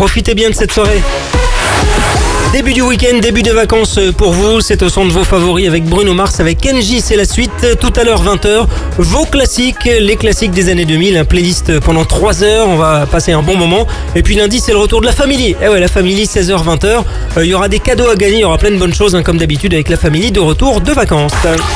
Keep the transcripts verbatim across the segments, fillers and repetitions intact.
Profitez bien de cette soirée. Début du week-end, début des vacances pour vous, c'est au son de vos favoris avec Bruno Mars, avec Kenji, c'est la suite. Tout à l'heure, vingt heures, vos classiques, les classiques des années deux mille, un playlist pendant trois heures, on va passer un bon moment. Et puis lundi, c'est le retour de la Family. Eh ouais, la Family, seize heures, vingt heures. Il euh, y aura des cadeaux à gagner, il y aura plein de bonnes choses, hein, comme d'habitude avec la Family de retour de vacances.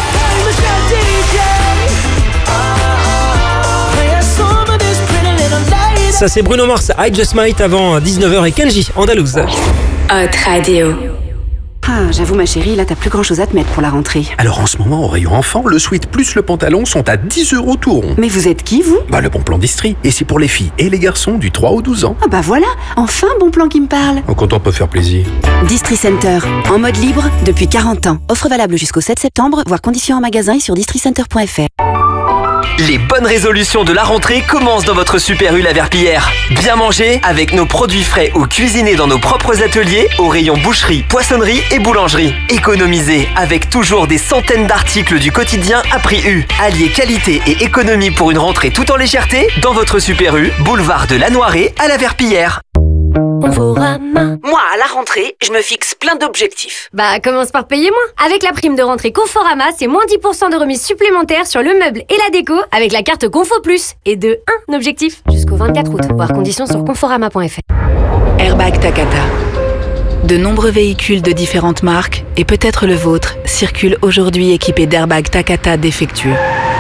Ça c'est Bruno Mars, I Just Might avant dix-neuf heures et Kenji, Andalouse. Hot Radio. Ah, j'avoue ma chérie, là t'as plus grand chose à te mettre pour la rentrée. Alors en ce moment, au rayon enfant, le sweat plus le pantalon sont à dix euros tout rond. Mais vous êtes qui vous ? Bah le bon plan d'Istrie. Et c'est pour les filles et les garçons du trois au douze ans. Ah bah voilà, enfin bon plan qui me parle. Oh, quand on peut faire plaisir. Distri Center, en mode libre depuis quarante ans. Offre valable jusqu'au sept septembre, voire conditions en magasin et sur districenter point f r. Les bonnes résolutions de la rentrée commencent dans votre Super U La Verpillière. Bien manger avec nos produits frais ou cuisinés dans nos propres ateliers au rayon boucherie, poissonnerie et boulangerie. Économiser avec toujours des centaines d'articles du quotidien à prix U. Alliez qualité et économie pour une rentrée tout en légèreté dans votre Super U, boulevard de la Noirée à La Verpillière. Conforama. Moi, à la rentrée, je me fixe plein d'objectifs. Bah, commence par payer moins. Avec la prime de rentrée Conforama, c'est moins dix pour cent de remise supplémentaire sur le meuble et la déco avec la carte Confo Plus. Et de un objectif jusqu'au vingt-quatre août. Voir conditions sur conforama point f r. Airbag Takata. De nombreux véhicules de différentes marques, et peut-être le vôtre, circulent aujourd'hui équipés d'airbags Takata défectueux.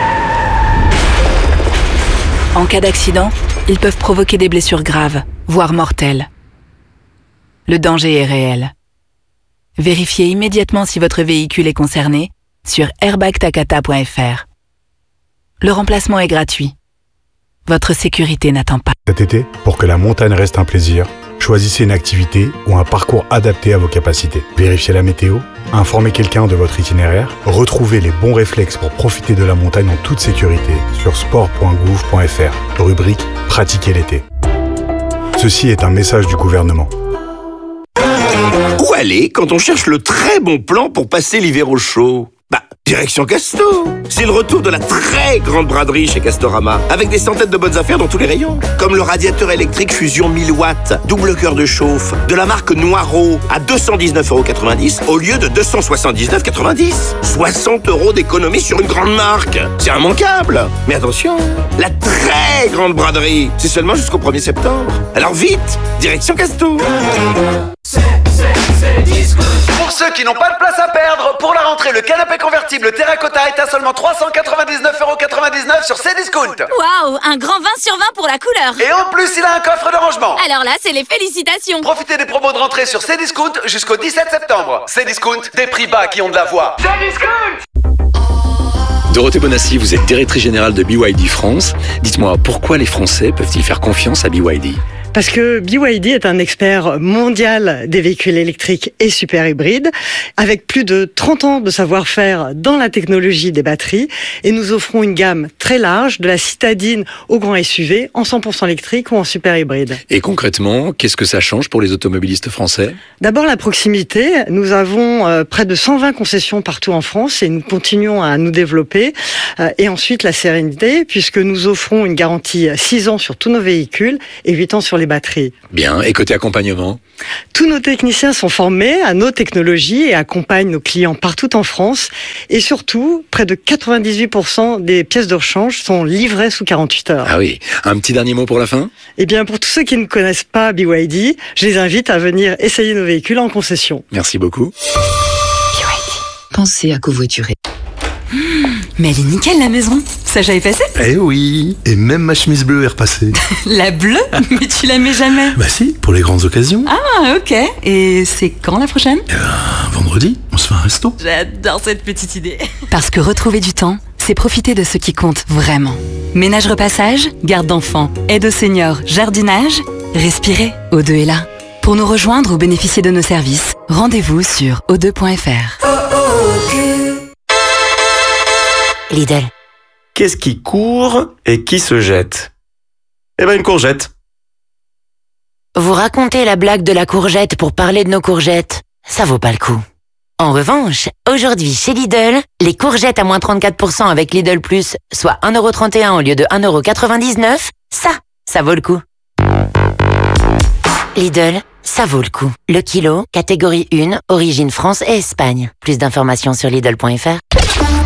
En cas d'accident, ils peuvent provoquer des blessures graves, voire mortelles. Le danger est réel. Vérifiez immédiatement si votre véhicule est concerné sur airbag takata point f r. Le remplacement est gratuit. Votre sécurité n'attend pas. Cet été, pour que la montagne reste un plaisir, choisissez une activité ou un parcours adapté à vos capacités. Vérifiez la météo, informez quelqu'un de votre itinéraire, retrouvez les bons réflexes pour profiter de la montagne en toute sécurité sur sport point gouv point f r, rubrique « Pratiquer l'été ». Ceci est un message du gouvernement. Où aller quand on cherche le très bon plan pour passer l'hiver au chaud ? Bah, direction Casto. C'est le retour de la très grande braderie chez Castorama, avec des centaines de bonnes affaires dans tous les rayons. Comme le radiateur électrique Fusion mille watts, double cœur de chauffe, de la marque Noireau, à deux cent dix-neuf euros quatre-vingt-dix au lieu de deux cent soixante-dix-neuf euros quatre-vingt-dix. soixante euros d'économie sur une grande marque. C'est immanquable. Mais attention, la très grande braderie, c'est seulement jusqu'au premier septembre. Alors vite, direction Casto. C'est, c'est, c'est Discount. Pour ceux qui n'ont pas de place à perdre, pour la rentrée, le canapé convertible Terracotta est à seulement trois cent quatre-vingt-dix-neuf euros quatre-vingt-dix-neuf sur Cdiscount. Waouh, un grand vingt sur vingt pour la couleur. Et en plus, il a un coffre de rangement. Alors là, c'est les félicitations. Profitez des promos de rentrée sur Cdiscount jusqu'au dix-sept septembre. Cdiscount, des prix bas qui ont de la voix. Cdiscount. Dorothée Bonassi, vous êtes directrice générale de B Y D France. Dites-moi, pourquoi les Français peuvent-ils faire confiance à B Y D ? Parce que B Y D est un expert mondial des véhicules électriques et super hybrides, avec plus de trente ans de savoir-faire dans la technologie des batteries, et nous offrons une gamme très large, de la citadine au grand S U V, en cent pour cent électrique ou en super hybride. Et concrètement, qu'est-ce que ça change pour les automobilistes français ? D'abord la proximité. Nous avons euh, près de cent vingt concessions partout en France et nous continuons à nous développer. Euh, et ensuite la sérénité, puisque nous offrons une garantie six ans sur tous nos véhicules et huit ans sur les batteries. Bien, et côté accompagnement ? Tous nos techniciens sont formés à nos technologies et accompagnent nos clients partout en France. Et surtout, près de quatre-vingt-dix-huit pour cent des pièces de rechange sont livrées sous quarante-huit heures. Ah oui, un petit dernier mot pour la fin ? Eh bien, pour tous ceux qui ne connaissent pas B Y D, je les invite à venir essayer nos véhicules en concession. Merci beaucoup. B Y D. Pensez à covoiturer. Mmh, mais elle est nickel la maison. Ça j'avais passé ? Eh oui, et même ma chemise bleue est repassée. La bleue ? Mais tu la mets jamais ? Bah si, pour les grandes occasions. Ah ok, et c'est quand la prochaine ? Eh ben, vendredi, on se fait un resto. J'adore cette petite idée. Parce que retrouver du temps, c'est profiter de ce qui compte vraiment. Ménage repassage, garde d'enfants, aide aux seniors, jardinage, respirez, O deux est là. Pour nous rejoindre ou bénéficier de nos services, rendez-vous sur o deux point f r. Lidl. Qu'est-ce qui court et qui se jette ? Eh ben une courgette. Vous racontez la blague de la courgette pour parler de nos courgettes, ça vaut pas le coup. En revanche, aujourd'hui chez Lidl, les courgettes à moins trente-quatre pour cent avec Lidl Plus, soit un euro trente et un au lieu de un euro quatre-vingt-dix-neuf, ça, ça vaut le coup. Lidl, ça vaut le coup. Le kilo, catégorie un, origine France et Espagne. Plus d'informations sur Lidl point F R.